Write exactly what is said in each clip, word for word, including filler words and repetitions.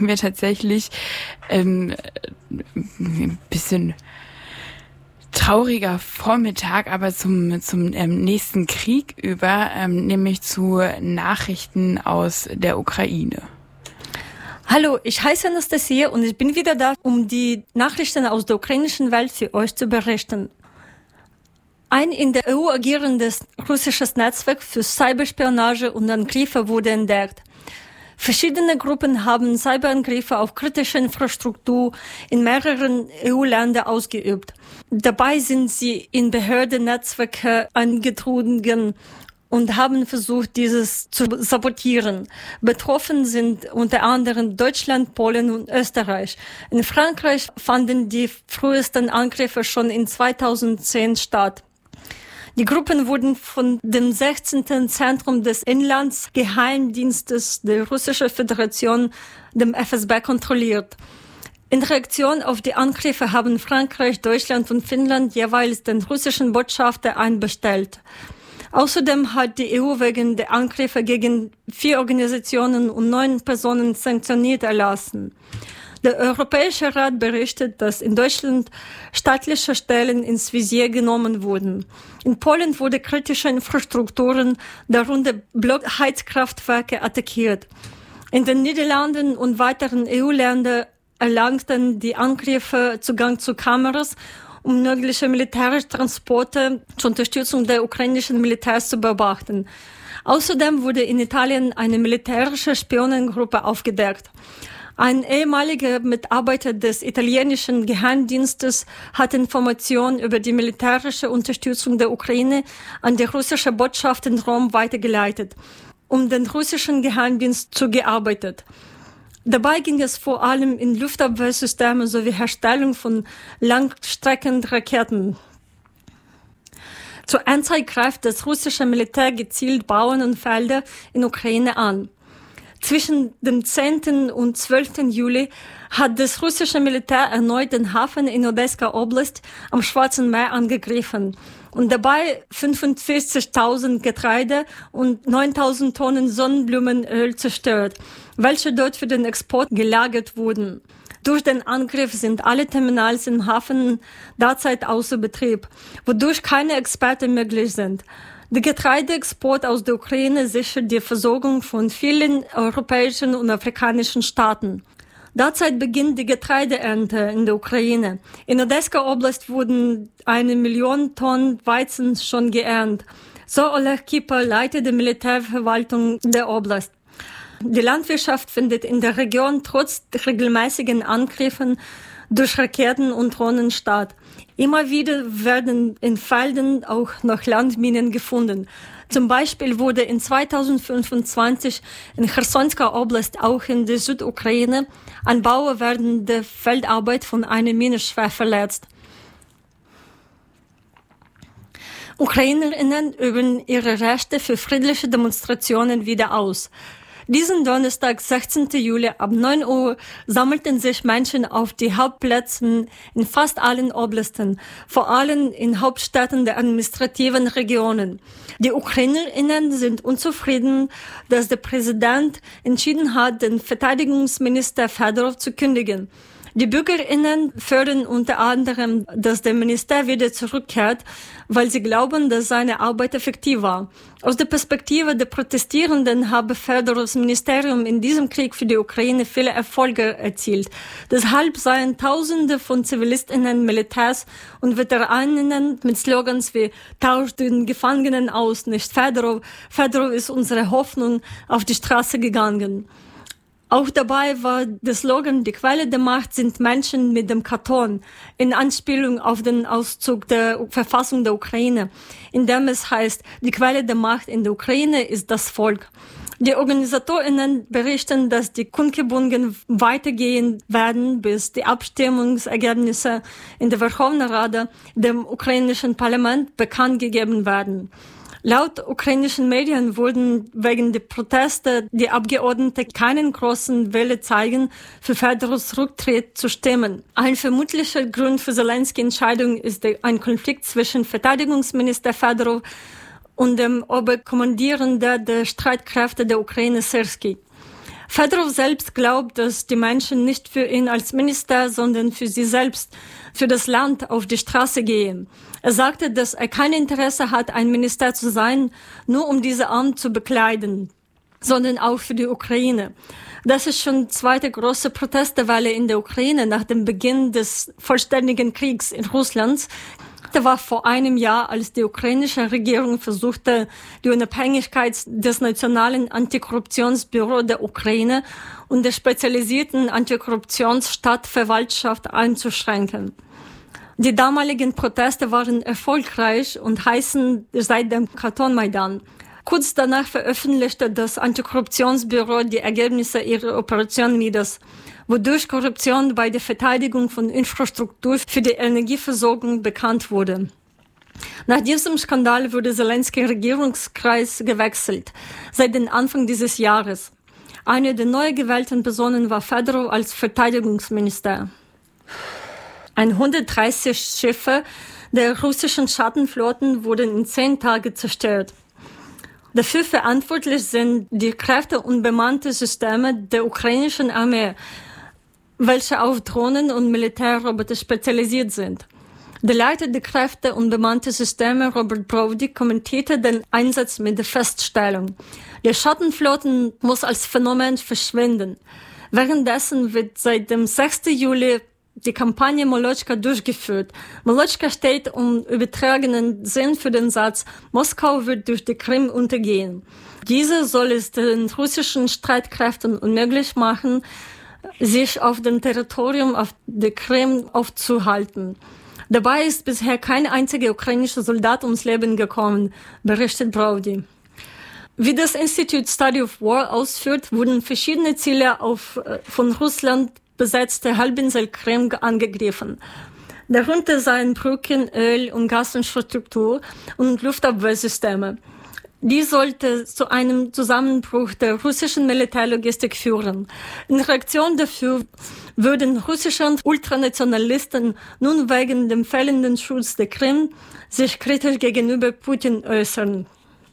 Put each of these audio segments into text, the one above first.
wir tatsächlich ähm, ein bisschen trauriger Vormittag, aber zum zum ähm, nächsten Krieg über, ähm, nämlich zu Nachrichten aus der Ukraine. Hallo, ich heiße Anastasia und ich bin wieder da, um die Nachrichten aus der ukrainischen Welt für euch zu berichten. Ein in der E U agierendes russisches Netzwerk für Cyberspionage und Angriffe wurde entdeckt. Verschiedene Gruppen haben Cyberangriffe auf kritische Infrastruktur in mehreren E U-Ländern ausgeübt. Dabei sind sie in Behördennetzwerke eingedrungen und haben versucht, dieses zu sabotieren. Betroffen sind unter anderem Deutschland, Polen und Österreich. In Frankreich fanden die frühesten Angriffe schon in zweitausendzehn statt. Die Gruppen wurden von dem sechzehnten Zentrum des Inlandsgeheimdienstes der Russischen Föderation, dem F S B, kontrolliert. In Reaktion auf die Angriffe haben Frankreich, Deutschland und Finnland jeweils den russischen Botschafter einbestellt. Außerdem hat die E U wegen der Angriffe gegen vier Organisationen und neun Personen sanktioniert erlassen. Der Europäische Rat berichtet, dass in Deutschland staatliche Stellen ins Visier genommen wurden. In Polen wurde kritische Infrastrukturen, darunter Blockheizkraftwerke, attackiert. In den Niederlanden und weiteren E U-Ländern erlangten die Angriffe Zugang zu Kameras, um mögliche militärische Transporte zur Unterstützung der ukrainischen Militärs zu beobachten. Außerdem wurde in Italien eine militärische Spionengruppe aufgedeckt. Ein ehemaliger Mitarbeiter des italienischen Geheimdienstes hat Informationen über die militärische Unterstützung der Ukraine an die russische Botschaft in Rom weitergeleitet, um den russischen Geheimdienst zugearbeitet. Dabei ging es vor allem in Luftabwehrsysteme sowie Herstellung von Langstreckenraketen. Zur Endzeit greift das russische Militär gezielt Bauern und Felder in Ukraine an. Zwischen dem zehnten und zwölften Juli hat das russische Militär erneut den Hafen in Odessa Oblast am Schwarzen Meer angegriffen und dabei fünfundvierzigtausend Getreide und neuntausend Tonnen Sonnenblumenöl zerstört, welche dort für den Export gelagert wurden. Durch den Angriff sind alle Terminals im Hafen derzeit außer Betrieb, wodurch keine Exporte möglich sind. Der Getreideexport aus der Ukraine sichert die Versorgung von vielen europäischen und afrikanischen Staaten. Derzeit beginnt die Getreideernte in der Ukraine. In Odessa Oblast wurden eine Million Tonnen Weizen schon geerntet. So Oleg Kipa, Leiter der Militärverwaltung der Oblast. Die Landwirtschaft findet in der Region trotz regelmäßigen Angriffen durch Raketen und Drohnen statt. Immer wieder werden in Feldern auch noch Landminen gefunden. Zum Beispiel wurde in zweitausendfünfundzwanzig in Chersonska Oblast, auch in der Südukraine, ein Bauer während der Feldarbeit von einer Mine schwer verletzt. UkrainerInnen üben ihre Rechte für friedliche Demonstrationen wieder aus. Diesen Donnerstag, sechzehnten Juli, ab neun Uhr sammelten sich Menschen auf die Hauptplätzen in fast allen Oblasten, vor allem in Hauptstädten der administrativen Regionen. Die UkrainerInnen sind unzufrieden, dass der Präsident entschieden hat, den Verteidigungsminister Fedorov zu kündigen. Die BürgerInnen fördern unter anderem, dass der Minister wieder zurückkehrt, weil sie glauben, dass seine Arbeit effektiv war. Aus der Perspektive der Protestierenden habe Fedorovs Ministerium in diesem Krieg für die Ukraine viele Erfolge erzielt. Deshalb seien Tausende von ZivilistInnen, Militärs und VeteranInnen mit Slogans wie „Tauscht den Gefangenen aus, nicht Fedorov, Fedorov ist unsere Hoffnung" auf die Straße gegangen. Auch dabei war der Slogan „Die Quelle der Macht sind Menschen mit dem Karton", in Anspielung auf den Auszug der Verfassung der Ukraine, in dem es heißt, die Quelle der Macht in der Ukraine ist das Volk. Die OrganisatorInnen berichten, dass die Kundgebungen weitergehen werden, bis die Abstimmungsergebnisse in der Verkhovna Rada, dem ukrainischen Parlament, bekannt gegeben werden. Laut ukrainischen Medien wurden wegen der Proteste die Abgeordneten keinen großen Wille zeigen, für Fedorovs Rücktritt zu stimmen. Ein vermutlicher Grund für Zelenskys Entscheidung ist ein Konflikt zwischen Verteidigungsminister Fedorov und dem Oberkommandierenden der Streitkräfte der Ukraine, Syrskij. Fedorov selbst glaubt, dass die Menschen nicht für ihn als Minister, sondern für sie selbst, für das Land auf die Straße gehen. Er sagte, dass er kein Interesse hat, ein Minister zu sein, nur um diese Amt zu bekleiden, sondern auch für die Ukraine. Das ist schon die zweite große Protestwelle in der Ukraine nach dem Beginn des vollständigen Kriegs in Russland. Das war vor einem Jahr, als die ukrainische Regierung versuchte, die Unabhängigkeit des Nationalen Antikorruptionsbüros der Ukraine und der spezialisierten Antikorruptionsstadtverwaltschaft einzuschränken. Die damaligen Proteste waren erfolgreich und heißen seit dem Kartonmaidan. Kurz danach veröffentlichte das Antikorruptionsbüro die Ergebnisse ihrer Operation Midas, wodurch Korruption bei der Verteidigung von Infrastruktur für die Energieversorgung bekannt wurde. Nach diesem Skandal wurde Zelensky Regierungskreis gewechselt, seit dem Anfang dieses Jahres. Eine der neu gewählten Personen war Fedorov als Verteidigungsminister. hundertdreißig Schiffe der russischen Schattenflotten wurden in zehn Tagen zerstört. Dafür verantwortlich sind die Kräfte und bemannte Systeme der ukrainischen Armee, welche auf Drohnen und Militärroboter spezialisiert sind. Der Leiter der Kräfte und bemannte Systeme, Robert Brody, kommentierte den Einsatz mit der Feststellung: Der Schattenflotten muss als Phänomen verschwinden. Währenddessen wird seit dem sechsten Juli die Kampagne Molotschka durchgeführt. Molotschka steht im übertragenen Sinn für den Satz: Moskau wird durch die Krim untergehen. Diese soll es den russischen Streitkräften unmöglich machen, sich auf dem Territorium auf der Krim aufzuhalten. Dabei ist bisher kein einziger ukrainischer Soldat ums Leben gekommen, berichtet Brody. Wie das Institute Study of War ausführt, wurden verschiedene Ziele auf von Russland besetzte Halbinsel Krim angegriffen. Darunter seien Brücken, Öl- und Gasinfrastruktur und Luftabwehrsysteme. Dies sollte zu einem Zusammenbruch der russischen Militärlogistik führen. In Reaktion dafür würden russische Ultranationalisten nun wegen dem fehlenden Schutz der Krim sich kritisch gegenüber Putin äußern.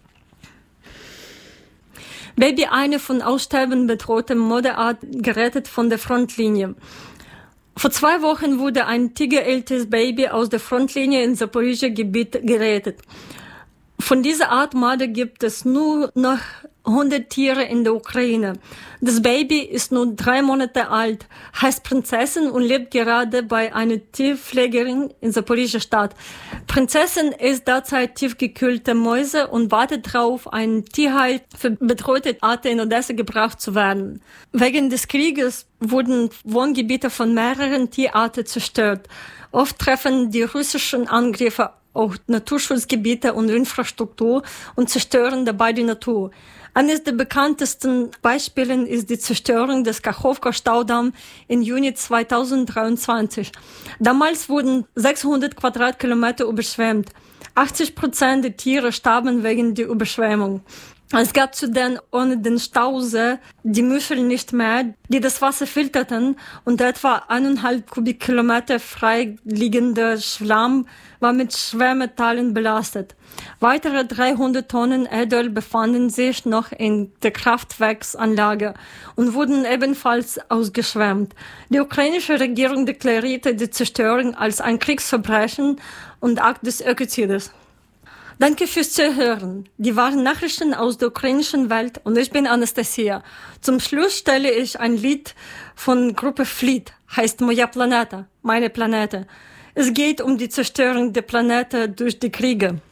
Baby, eine von Aussterben bedrohte Modeart, gerettet von der Frontlinie. Vor zwei Wochen wurde ein tigerältes Baby aus der Frontlinie in Zaporizhzhia Gebiet gerettet. Von dieser Art Made gibt es nur noch hundert Tiere in der Ukraine. Das Baby ist nur drei Monate alt, heißt Prinzessin und lebt gerade bei einer Tierpflegerin in Zaporizhzhia Stadt. Prinzessin isst derzeit tiefgekühlte Mäuse und wartet darauf, ein Tierheil für bedrohte Arten in Odessa gebracht zu werden. Wegen des Krieges wurden Wohngebiete von mehreren Tierarten zerstört. Oft treffen die russischen Angriffe auch Naturschutzgebiete und Infrastruktur und zerstören dabei die Natur. Eines der bekanntesten Beispiele ist die Zerstörung des Kachowka-Staudamms im Juni zweitausenddreiundzwanzig. Damals wurden sechshundert Quadratkilometer überschwemmt. achtzig Prozent der Tiere starben wegen der Überschwemmung. Es gab zudem ohne den Stausee die Muscheln nicht mehr, die das Wasser filterten, und etwa eineinhalb Kubikkilometer freiliegender Schlamm war mit Schwermetallen belastet. Weitere dreihundert Tonnen Erdöl befanden sich noch in der Kraftwerksanlage und wurden ebenfalls ausgeschwemmt. Die ukrainische Regierung deklarierte die Zerstörung als ein Kriegsverbrechen und Akt des Ökozides. Danke fürs Zuhören. Die waren Nachrichten aus der ukrainischen Welt und ich bin Anastasia. Zum Schluss stelle ich ein Lied von Gruppe Fleet, heißt Moja Planeta, meine Planete. Es geht um die Zerstörung der Planete durch die Kriege.